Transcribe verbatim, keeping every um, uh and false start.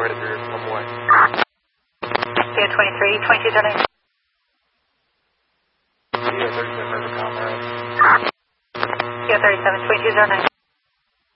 right through one way. Kilo twenty-three, twenty-two zero nine. Kilo thirty-seven, River Comrade. Kilo thirty-seven, twenty-two zero nine.